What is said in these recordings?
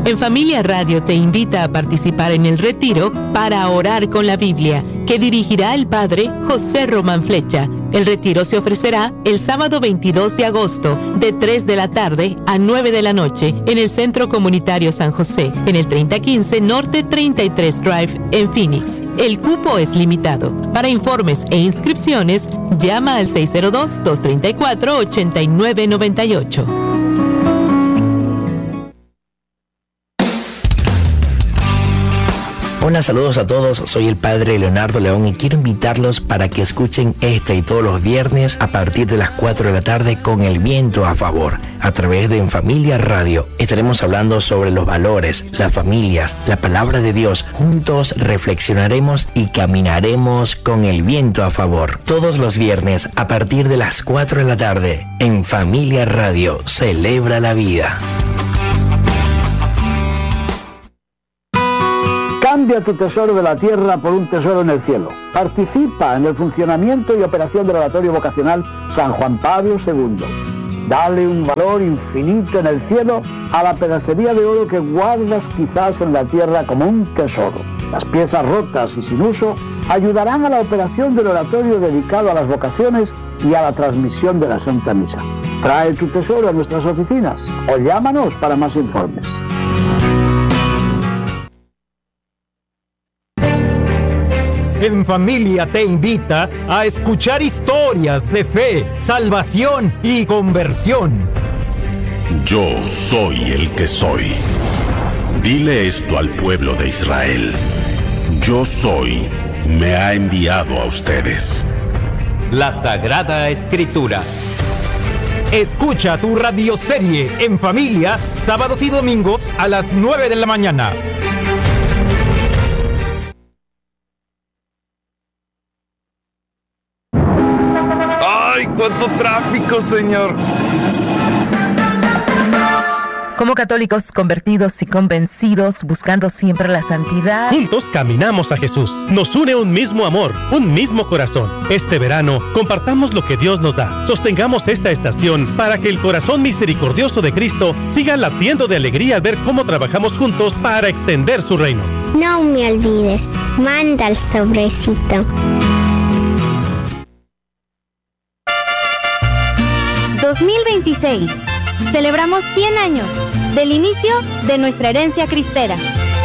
En Familia Radio te invita a participar en el retiro para orar con la Biblia, que dirigirá el Padre José Román Flecha. El retiro se ofrecerá el sábado 22 de agosto, de 3 de la tarde a 9 de la noche, en el Centro Comunitario San José, en el 3015 Norte 33 Drive, en Phoenix. El cupo es limitado. Para informes e inscripciones, llama al 602-234-8998. Hola, saludos a todos, soy el Padre Leonardo León y quiero invitarlos para que escuchen este y todos los viernes a partir de las 4 de la tarde con El Viento a Favor, a través de En Familia Radio. Estaremos hablando sobre los valores, las familias, la palabra de Dios. Juntos reflexionaremos y caminaremos con el viento a favor. Todos los viernes a partir de las 4 de la tarde, En Familia Radio, celebra la vida. Cambia tu tesoro de la tierra por un tesoro en el cielo. Participa en el funcionamiento y operación del Oratorio Vocacional San Juan Pablo II. Dale un valor infinito en el cielo a la pedacería de oro que guardas quizás en la tierra como un tesoro. Las piezas rotas y sin uso ayudarán a la operación del oratorio dedicado a las vocaciones y a la transmisión de la Santa Misa. Trae tu tesoro a nuestras oficinas o llámanos para más informes. En Familia te invita a escuchar historias de fe, salvación y conversión. Yo soy el que soy. Dile esto al pueblo de Israel. Yo soy, me ha enviado a ustedes. La Sagrada Escritura. Escucha tu radioserie En Familia, sábados y domingos a las 9 de la mañana. ¡Ay, cuánto tráfico, señor! Como católicos convertidos y convencidos, buscando siempre la santidad. Juntos caminamos a Jesús. Nos une un mismo amor, un mismo corazón. Este verano, compartamos lo que Dios nos da. Sostengamos esta estación para que el corazón misericordioso de Cristo siga latiendo de alegría al ver cómo trabajamos juntos para extender su reino. No me olvides, manda el sobrecito. 2026. Celebramos 100 años del inicio de nuestra herencia cristera.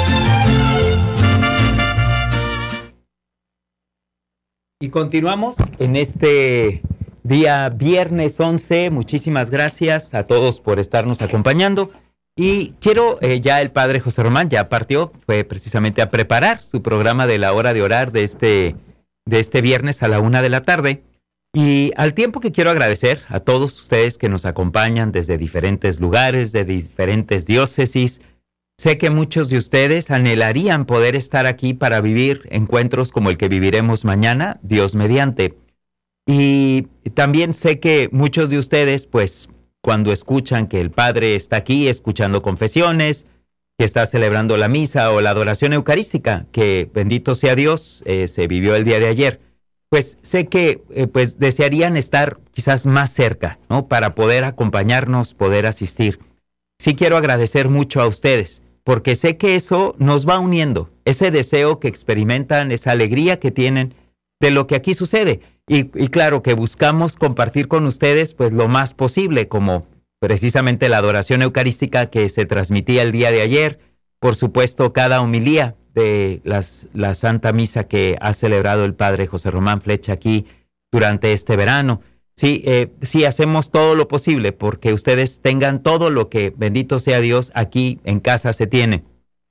Y continuamos en este día viernes 11. Muchísimas gracias a todos por estarnos acompañando. Y quiero, ya el Padre José Román ya partió, fue precisamente a preparar su programa de la hora de orar de este viernes a la 1 de la tarde. Y al tiempo que quiero agradecer a todos ustedes que nos acompañan desde diferentes lugares, de diferentes diócesis. Sé que muchos de ustedes anhelarían poder estar aquí para vivir encuentros como el que viviremos mañana, Dios mediante. Y también sé que muchos de ustedes, pues, cuando escuchan que el Padre está aquí escuchando confesiones, que está celebrando la misa o la adoración eucarística, que bendito sea Dios, se vivió el día de ayer, pues sé que pues desearían estar quizás más cerca, ¿no? Para poder acompañarnos, poder asistir. Sí quiero agradecer mucho a ustedes, porque sé que eso nos va uniendo, ese deseo que experimentan, esa alegría que tienen de lo que aquí sucede. Y claro que buscamos compartir con ustedes pues lo más posible, como precisamente la adoración eucarística que se transmitía el día de ayer, por supuesto cada homilía de la Santa Misa que ha celebrado el Padre José Román Flecha aquí durante este verano. Sí, hacemos todo lo posible porque ustedes tengan todo lo que, bendito sea Dios, aquí en casa se tiene.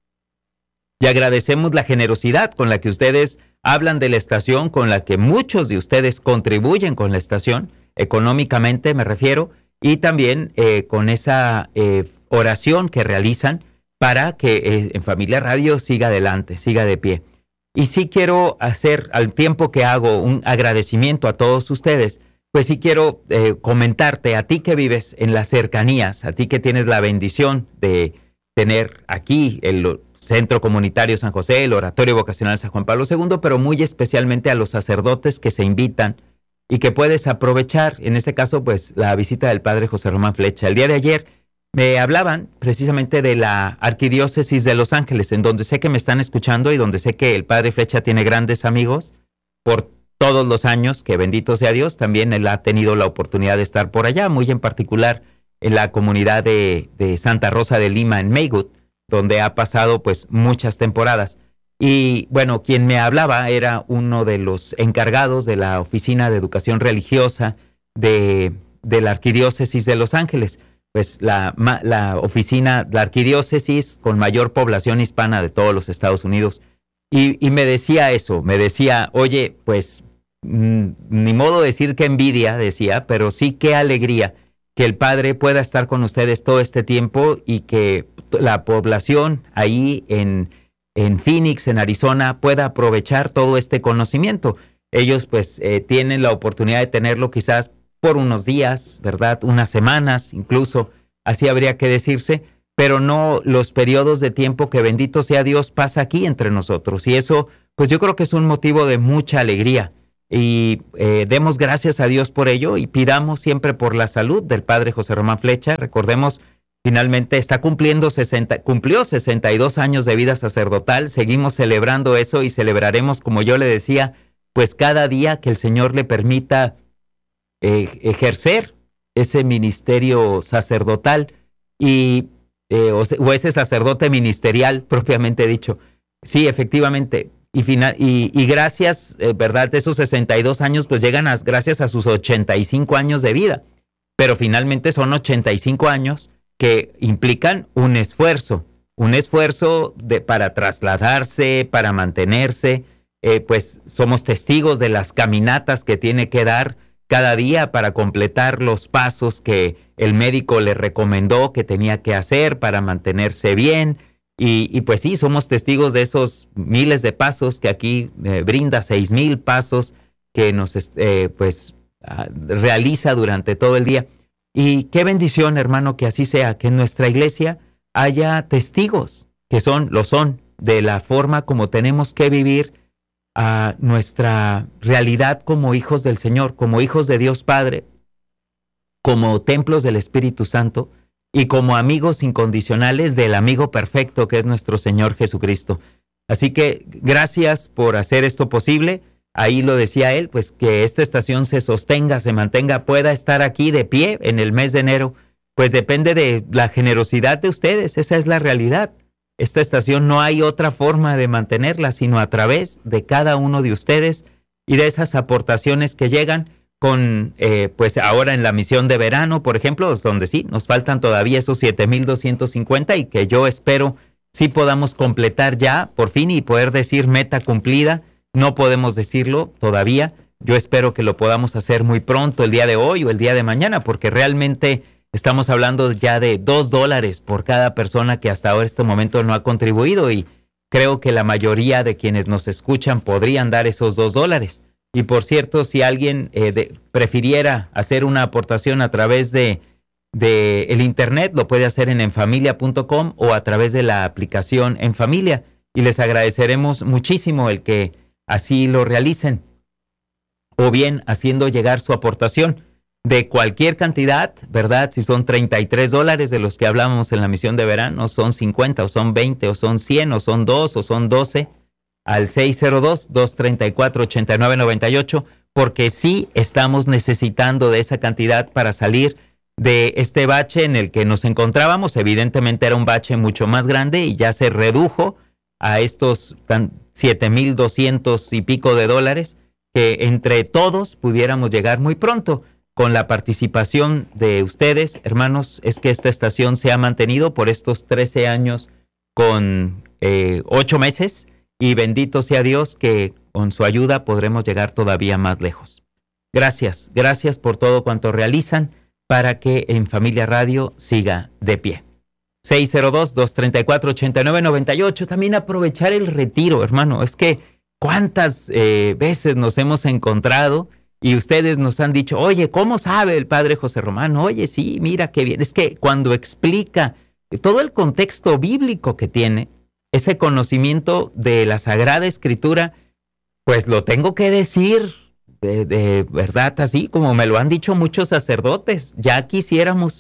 Y agradecemos la generosidad con la que ustedes hablan de la estación, con la que muchos de ustedes contribuyen con la estación, económicamente me refiero, y también con esa oración que realizan para que En Familia Radio siga adelante, siga de pie. Y sí quiero hacer, al tiempo que hago un agradecimiento a todos ustedes, pues sí quiero comentarte a ti que vives en las cercanías, a ti que tienes la bendición de tener aquí el Centro Comunitario San José, el Oratorio Vocacional San Juan Pablo II, pero muy especialmente a los sacerdotes que se invitan y que puedes aprovechar, en este caso, pues la visita del Padre José Román Flecha. El día de ayer me hablaban precisamente de la Arquidiócesis de Los Ángeles, en donde sé que me están escuchando y donde sé que el padre Flecha tiene grandes amigos por todos los años, que bendito sea Dios, también él ha tenido la oportunidad de estar por allá, muy en particular en la comunidad de Santa Rosa de Lima, en Maywood, donde ha pasado pues muchas temporadas. Y bueno, quien me hablaba era uno de los encargados de la Oficina de Educación Religiosa de la Arquidiócesis de Los Ángeles, pues la arquidiócesis con mayor población hispana de todos los Estados Unidos. Y me decía eso, me decía, oye, pues ni modo decir qué envidia, decía, pero sí qué alegría que el Padre pueda estar con ustedes todo este tiempo y que la población ahí en Phoenix, en Arizona, pueda aprovechar todo este conocimiento. Ellos pues tienen la oportunidad de tenerlo quizás por unos días, ¿verdad? Unas semanas, incluso, así habría que decirse, pero no los periodos de tiempo que bendito sea Dios pasa aquí entre nosotros. Y eso, pues yo creo que es un motivo de mucha alegría. Y demos gracias a Dios por ello y pidamos siempre por la salud del padre José Román Flecha. Recordemos, finalmente cumplió 62 años de vida sacerdotal. Seguimos celebrando eso y celebraremos, como yo le decía, pues cada día que el Señor le permita ejercer ese ministerio sacerdotal o ese sacerdote ministerial propiamente dicho. Sí, efectivamente. Y gracias, ¿verdad? Esos 62 años pues llegan gracias a sus 85 años de vida. Pero finalmente son 85 años que implican un esfuerzo para trasladarse, para mantenerse. Pues somos testigos de las caminatas que tiene que dar cada día para completar los pasos que el médico le recomendó que tenía que hacer para mantenerse bien. Y pues sí, somos testigos de esos miles de pasos que aquí brinda, 6,000 pasos que nos realiza durante todo el día. Y qué bendición, hermano, que así sea, que en nuestra iglesia haya testigos que lo son de la forma como tenemos que vivir a nuestra realidad como hijos del Señor, como hijos de Dios Padre, como templos del Espíritu Santo y como amigos incondicionales del amigo perfecto que es nuestro Señor Jesucristo. Así que gracias por hacer esto posible. Ahí lo decía él, pues que esta estación se sostenga, se mantenga, pueda estar aquí de pie en el mes de enero, pues depende de la generosidad de ustedes, esa es la realidad. Esta estación no hay otra forma de mantenerla, sino a través de cada uno de ustedes y de esas aportaciones que llegan con, pues ahora en la misión de verano, por ejemplo, donde sí, nos faltan todavía esos 7,250 y que yo espero sí podamos completar ya, por fin, y poder decir meta cumplida. No podemos decirlo todavía. Yo espero que lo podamos hacer muy pronto, el día de hoy o el día de mañana, porque realmente estamos hablando ya de $2 por cada persona que hasta ahora este momento no ha contribuido y creo que la mayoría de quienes nos escuchan podrían dar esos $2. Y por cierto, si alguien prefiriera hacer una aportación a través de el internet, lo puede hacer en enfamilia.com o a través de la aplicación En Familia. Y les agradeceremos muchísimo el que así lo realicen. O bien haciendo llegar su aportación de cualquier cantidad, ¿verdad? Si son $33 de los que hablamos en la misión de verano, son 50 o son 20 o son 100 o son 2 o son 12, al 602-234-8998, porque sí estamos necesitando de esa cantidad para salir de este bache en el que nos encontrábamos. Evidentemente era un bache mucho más grande y ya se redujo a estos 7,200 y pico de dólares que entre todos pudiéramos llegar muy pronto. Con la participación de ustedes, hermanos, es que esta estación se ha mantenido por estos 13 años con 8 meses y bendito sea Dios que con su ayuda podremos llegar todavía más lejos. Gracias por todo cuanto realizan para que En Familia Radio siga de pie. 602-234-8998. También aprovechar el retiro, hermano. Es que cuántas veces nos hemos encontrado y ustedes nos han dicho, oye, ¿cómo sabe el padre José Román? Oye, sí, mira qué bien. Es que cuando explica todo el contexto bíblico que tiene, ese conocimiento de la Sagrada Escritura, pues lo tengo que decir de verdad, así como me lo han dicho muchos sacerdotes. Ya quisiéramos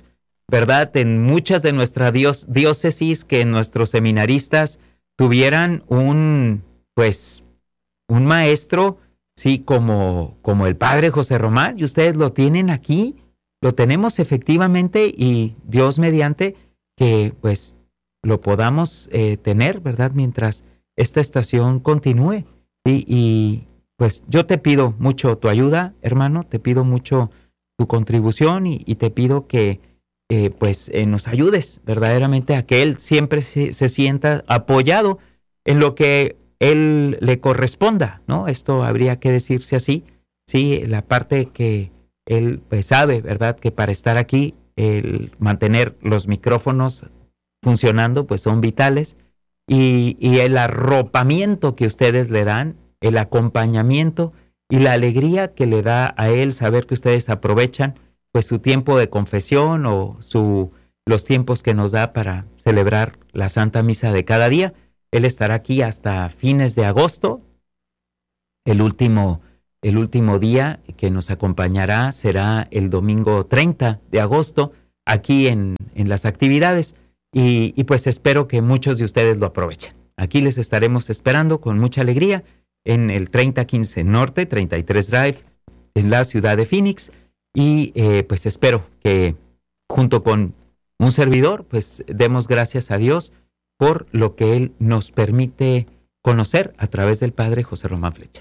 ¿verdad? En muchas de nuestras diócesis, que nuestros seminaristas tuvieran un maestro, sí, como el padre José Román, y ustedes lo tienen aquí, lo tenemos efectivamente, y Dios mediante que pues lo podamos tener, ¿verdad? Mientras esta estación continúe. Y pues yo te pido mucho tu ayuda, hermano, te pido mucho tu contribución y te pido que nos ayudes verdaderamente a que él siempre se sienta apoyado en lo que él le corresponda, ¿no? Esto habría que decirse así, sí, la parte que él pues sabe, ¿verdad? Que para estar aquí, el mantener los micrófonos funcionando, pues son vitales, y el arropamiento que ustedes le dan, el acompañamiento y la alegría que le da a él saber que ustedes aprovechan pues su tiempo de confesión o los tiempos que nos da para celebrar la Santa Misa de cada día. Él estará aquí hasta fines de agosto. El último día que nos acompañará será el domingo 30 de agosto, aquí en las actividades. Y pues espero que muchos de ustedes lo aprovechen. Aquí les estaremos esperando con mucha alegría en el 3015 Norte, 33 Drive, en la ciudad de Phoenix. Y pues espero que junto con un servidor, pues demos gracias a Dios por lo que Él nos permite conocer a través del Padre José Román Flecha.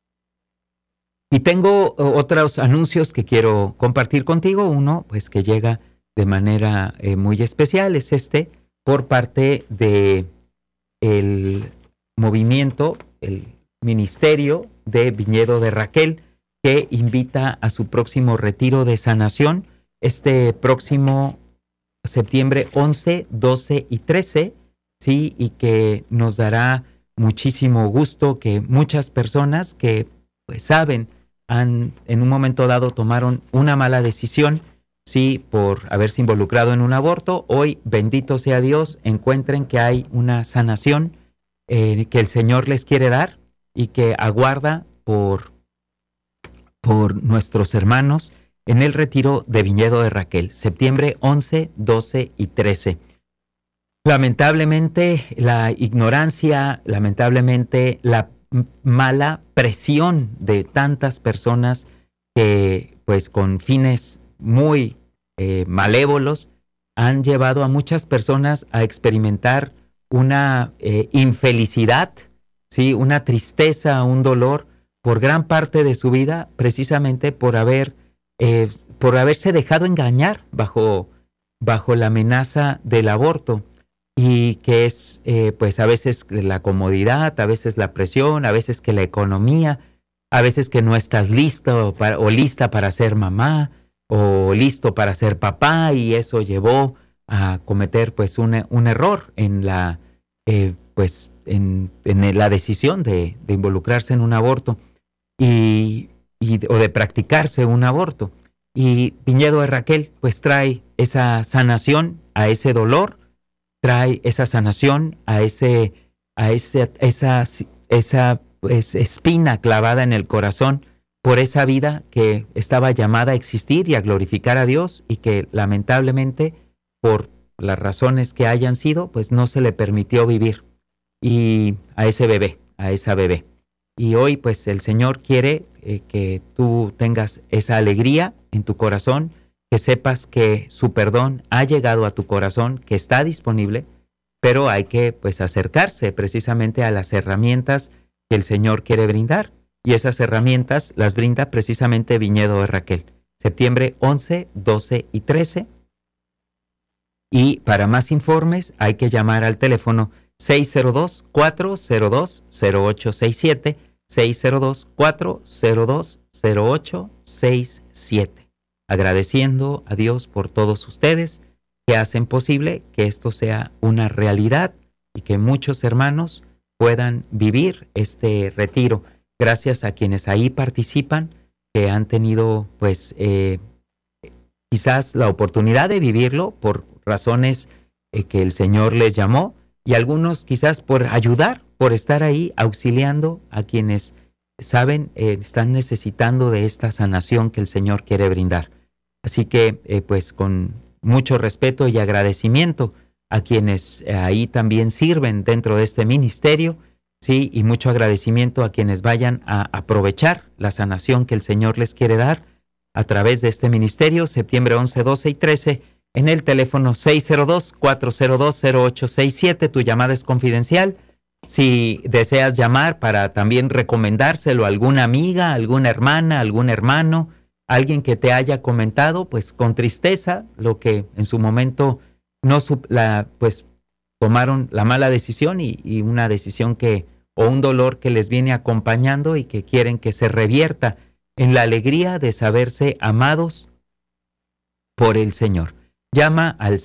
Y tengo otros anuncios que quiero compartir contigo. Uno, pues que llega de manera muy especial, es por parte de el movimiento, el ministerio de Viñedo de Raquel, que invita a su próximo retiro de sanación este próximo septiembre 11, 12 y 13, sí, y que nos dará muchísimo gusto que muchas personas que pues saben, en un momento dado tomaron una mala decisión, sí, por haberse involucrado en un aborto, hoy, bendito sea Dios, encuentren que hay una sanación que el Señor les quiere dar y que aguarda por nuestros hermanos en el retiro de Viñedo de Raquel, septiembre 11, 12 y 13. Lamentablemente, la ignorancia, lamentablemente, la mala presión de tantas personas que, pues, con fines muy malévolos, han llevado a muchas personas a experimentar una infelicidad, ¿sí? Una tristeza, un dolor por gran parte de su vida, precisamente por haberse dejado engañar bajo la amenaza del aborto, y que es pues a veces la comodidad, a veces la presión, a veces que la economía, a veces que no estás listo o lista para ser mamá o listo para ser papá, y eso llevó a cometer pues un error en la en la decisión de involucrarse en un aborto o de practicarse un aborto. Y Viñedo de Raquel pues trae esa sanación a ese dolor, trae esa sanación a esa pues, espina clavada en el corazón por esa vida que estaba llamada a existir y a glorificar a Dios, y que lamentablemente por las razones que hayan sido, pues no se le permitió vivir, y a esa bebé. Y hoy pues el Señor quiere que tú tengas esa alegría en tu corazón, que sepas que su perdón ha llegado a tu corazón, que está disponible, pero hay que pues acercarse precisamente a las herramientas que el Señor quiere brindar, y esas herramientas las brinda precisamente Viñedo de Raquel, septiembre 11, 12 y 13. Y para más informes hay que llamar al teléfono 602-402-0867, 602-402-0867. Agradeciendo a Dios por todos ustedes que hacen posible que esto sea una realidad y que muchos hermanos puedan vivir este retiro. Gracias a quienes ahí participan, que han tenido pues quizás la oportunidad de vivirlo por razones que el Señor les llamó, y algunos quizás por ayudar, por estar ahí auxiliando a quienes saben están necesitando de esta sanación que el Señor quiere brindar. Así que pues con mucho respeto y agradecimiento a quienes ahí también sirven dentro de este ministerio, sí, y mucho agradecimiento a quienes vayan a aprovechar la sanación que el Señor les quiere dar a través de este ministerio, septiembre 11, 12 y 13, en el teléfono 602-402-0867. Tu llamada es confidencial. Si deseas llamar para también recomendárselo a alguna amiga, alguna hermana, algún hermano, alguien que te haya comentado, pues con tristeza, lo que en su momento pues tomaron la mala decisión y una decisión o un dolor que les viene acompañando y que quieren que se revierta en la alegría de saberse amados por el Señor. Llama al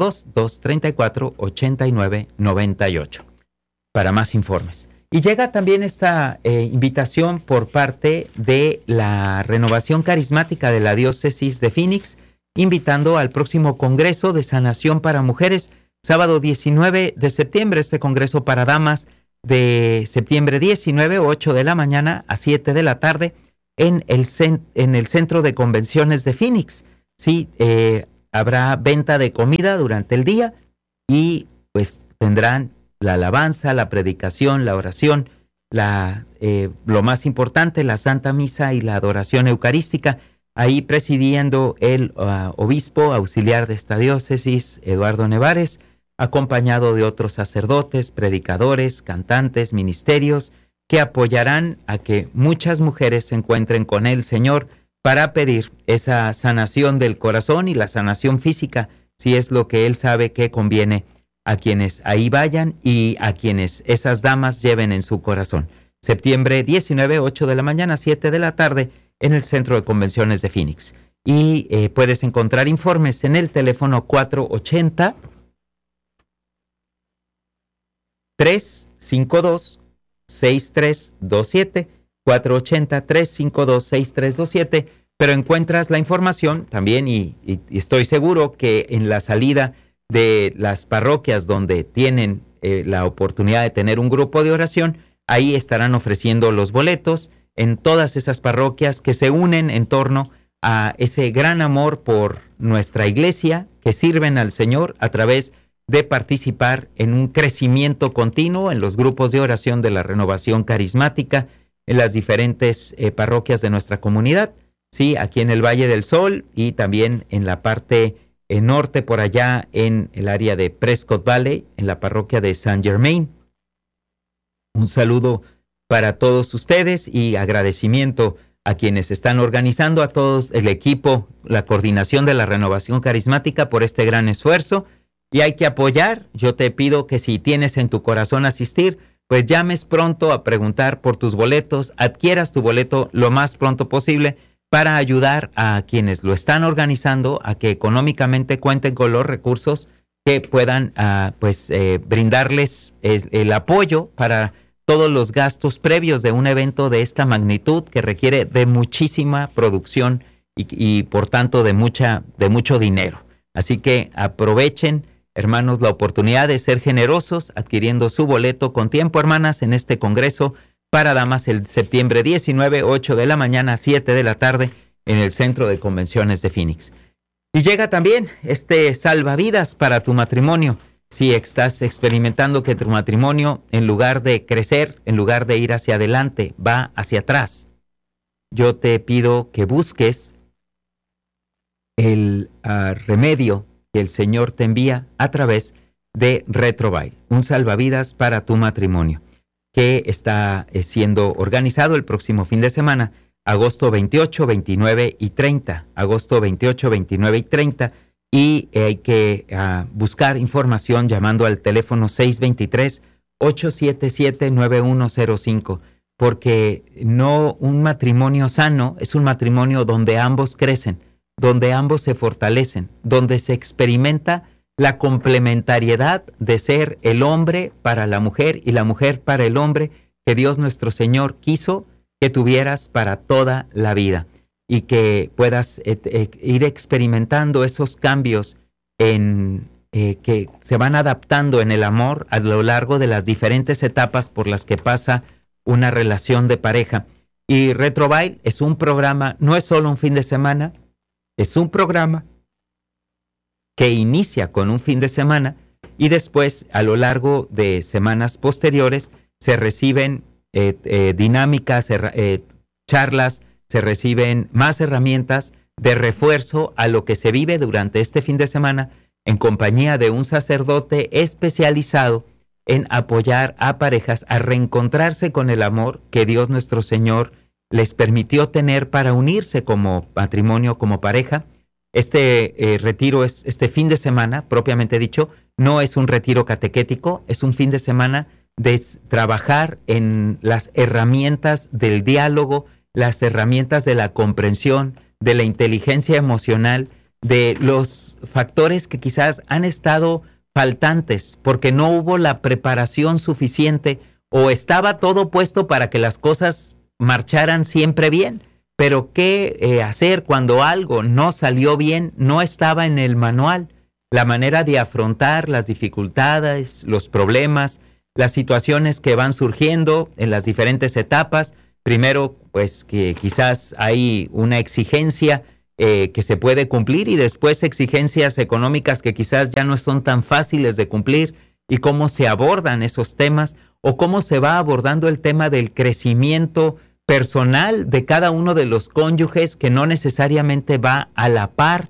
602-234-8998 para más informes. Y llega también esta invitación por parte de la Renovación Carismática de la Diócesis de Phoenix, invitando al próximo Congreso de Sanación para Mujeres, sábado 19 de septiembre, este Congreso para Damas de septiembre 19, 8 de la mañana a 7 de la tarde, en el Centro de Convenciones de Phoenix. Sí, habrá venta de comida durante el día y pues tendrán la alabanza, la predicación, la oración, lo más importante, la Santa Misa y la adoración eucarística, ahí presidiendo el obispo auxiliar de esta diócesis, Eduardo Nevares, acompañado de otros sacerdotes, predicadores, cantantes, ministerios, que apoyarán a que muchas mujeres se encuentren con el Señor para pedir esa sanación del corazón y la sanación física, si es lo que Él sabe que conviene a quienes ahí vayan y a quienes esas damas lleven en su corazón. Septiembre 19, 8 de la mañana, 7 de la tarde, en el Centro de Convenciones de Phoenix. Y puedes encontrar informes en el teléfono 480-352-6327, 480-352-6327, pero encuentras la información también y estoy seguro que en la salida de las parroquias donde tienen la oportunidad de tener un grupo de oración, ahí estarán ofreciendo los boletos en todas esas parroquias que se unen en torno a ese gran amor por nuestra iglesia, que sirven al Señor a través de participar en un crecimiento continuo en los grupos de oración de la Renovación Carismática en las diferentes parroquias de nuestra comunidad, sí, aquí en el Valle del Sol y también en la parte norte por allá en el área de Prescott Valley, en la parroquia de Saint Germain. Un saludo para todos ustedes y agradecimiento a quienes están organizando, a todos el equipo, la coordinación de la Renovación Carismática por este gran esfuerzo. Y hay que apoyar. Yo te pido que si tienes en tu corazón asistir, pues llames pronto a preguntar por tus boletos, adquieras tu boleto lo más pronto posible para ayudar a quienes lo están organizando a que económicamente cuenten con los recursos que puedan brindarles el apoyo para todos los gastos previos de un evento de esta magnitud que requiere de muchísima producción y por tanto de mucho dinero. Así que aprovechen, hermanos, la oportunidad de ser generosos adquiriendo su boleto con tiempo, hermanas, en este congreso para damas el septiembre 19, 8 de la mañana, 7 de la tarde en el Centro de Convenciones de Phoenix. Y llega también este salvavidas para tu matrimonio. Si estás experimentando que tu matrimonio, en lugar de crecer, en lugar de ir hacia adelante, va hacia atrás, yo te pido que busques el remedio que el Señor te envía a través de Retrovite, un salvavidas para tu matrimonio, que está siendo organizado el próximo fin de semana, agosto 28, 29 y 30, agosto 28, 29 y 30, y hay que buscar información llamando al teléfono 623-877-9105, porque un matrimonio sano es un matrimonio donde ambos crecen, donde ambos se fortalecen, donde se experimenta la complementariedad de ser el hombre para la mujer y la mujer para el hombre que Dios nuestro Señor quiso que tuvieras para toda la vida y que puedas ir experimentando esos cambios que se van adaptando en el amor a lo largo de las diferentes etapas por las que pasa una relación de pareja. Y Retrovite es un programa, no es solo un fin de semana, es un programa que inicia con un fin de semana y después a lo largo de semanas posteriores se reciben dinámicas, charlas, se reciben más herramientas de refuerzo a lo que se vive durante este fin de semana en compañía de un sacerdote especializado en apoyar a parejas a reencontrarse con el amor que Dios nuestro Señor les permitió tener para unirse como matrimonio, como pareja. Este retiro es este fin de semana, propiamente dicho, no es un retiro catequético, es un fin de semana de trabajar en las herramientas del diálogo, las herramientas de la comprensión, de la inteligencia emocional, de los factores que quizás han estado faltantes porque no hubo la preparación suficiente o estaba todo puesto para que las cosas marcharan siempre bien, pero qué hacer cuando algo no salió bien, no estaba en el manual, la manera de afrontar las dificultades, los problemas, las situaciones que van surgiendo en las diferentes etapas. Primero, pues que quizás hay una exigencia que se puede cumplir y después exigencias económicas que quizás ya no son tan fáciles de cumplir y cómo se abordan esos temas o cómo se va abordando el tema del crecimiento personal de cada uno de los cónyuges que no necesariamente va a la par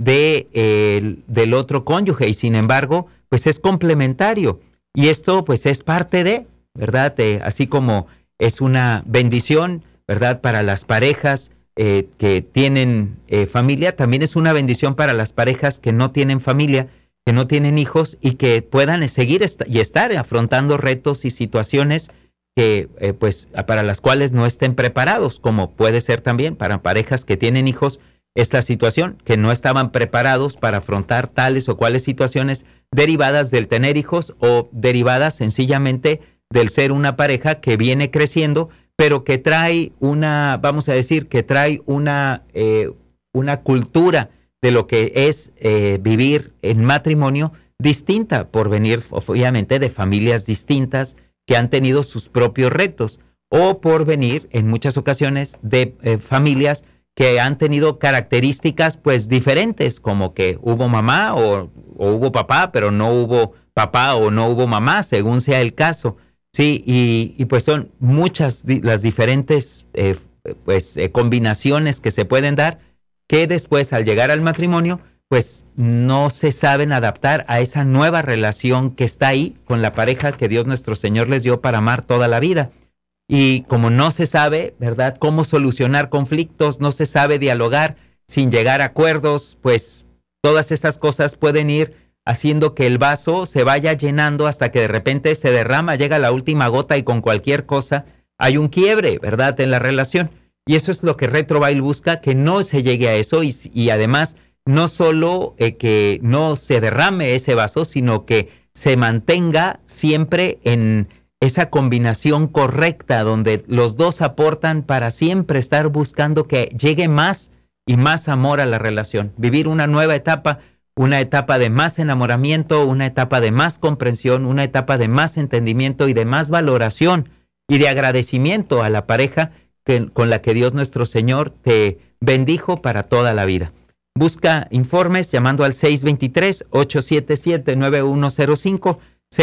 del otro cónyuge y sin embargo pues es complementario y esto pues es parte de, ¿verdad? Así como es una bendición, ¿verdad? Para las parejas que tienen familia, también es una bendición para las parejas que no tienen familia, que no tienen hijos y que puedan seguir y estar afrontando retos y situaciones que pues para las cuales no estén preparados, como puede ser también para parejas que tienen hijos esta situación, que no estaban preparados para afrontar tales o cuales situaciones derivadas del tener hijos o derivadas sencillamente del ser una pareja que viene creciendo, pero que trae una, vamos a decir, que trae una cultura de lo que es vivir en matrimonio distinta, por venir obviamente de familias distintas que han tenido sus propios retos, o por venir en muchas ocasiones de familias que han tenido características pues diferentes, como que hubo mamá o hubo papá, pero no hubo papá o no hubo mamá, según sea el caso. Sí, y pues son muchas las diferentes combinaciones que se pueden dar que después al llegar al matrimonio pues no se saben adaptar a esa nueva relación que está ahí con la pareja que Dios nuestro Señor les dio para amar toda la vida. Y como no se sabe, ¿verdad?, cómo solucionar conflictos, no se sabe dialogar sin llegar a acuerdos, pues todas estas cosas pueden ir haciendo que el vaso se vaya llenando hasta que de repente se derrama, llega la última gota y con cualquier cosa hay un quiebre, ¿verdad?, en la relación. Y eso es lo que Retrobail busca, que no se llegue a eso y además no solo que no se derrame ese vaso, sino que se mantenga siempre en esa combinación correcta donde los dos aportan para siempre estar buscando que llegue más y más amor a la relación. Vivir una nueva etapa, una etapa de más enamoramiento, una etapa de más comprensión, una etapa de más entendimiento y de más valoración y de agradecimiento a la pareja con la que Dios nuestro Señor te bendijo para toda la vida. Busca informes llamando al 623-877-9105,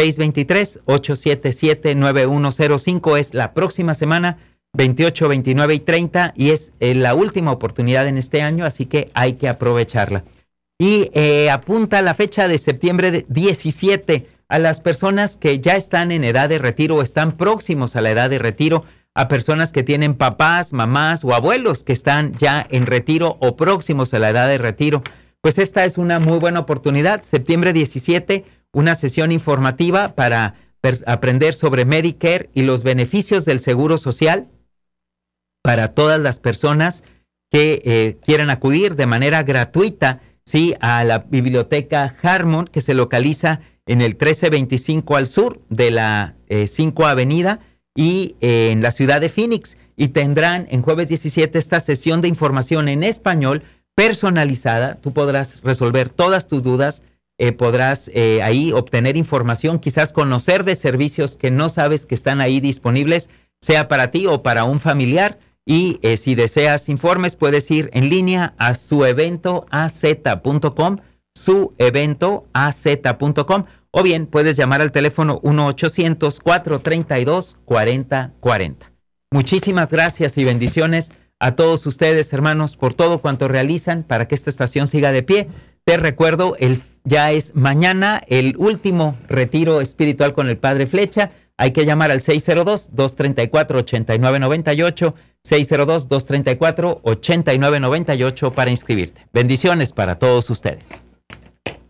623-877-9105. Es la próxima semana, 28, 29 y 30, y es la última oportunidad en este año, así que hay que aprovecharla. Y apunta la fecha de septiembre 17 a las personas que ya están en edad de retiro o están próximos a la edad de retiro, a personas que tienen papás, mamás o abuelos que están ya en retiro o próximos a la edad de retiro. Pues esta es una muy buena oportunidad. Septiembre 17, una sesión informativa para aprender sobre Medicare y los beneficios del Seguro Social para todas las personas que quieran acudir de manera gratuita, sí, a la Biblioteca Harmon, que se localiza en el 1325 al sur de la 5 Avenida y en la ciudad de Phoenix. Y tendrán en jueves 17 esta sesión de información en español personalizada. Tú podrás resolver todas tus dudas, podrás ahí obtener información, quizás conocer de servicios que no sabes que están ahí disponibles, sea para ti o para un familiar. Y si deseas informes, puedes ir en línea a sueventoaz.com, su evento az.com, o bien puedes llamar al teléfono 1-800-432-4040. Muchísimas gracias y bendiciones a todos ustedes, hermanos, por todo cuanto realizan para que esta estación siga de pie. Te recuerdo, ya es mañana el último retiro espiritual con el Padre Flecha. Hay que llamar al 602-234-8998, 602-234-8998 para inscribirte. Bendiciones para todos ustedes.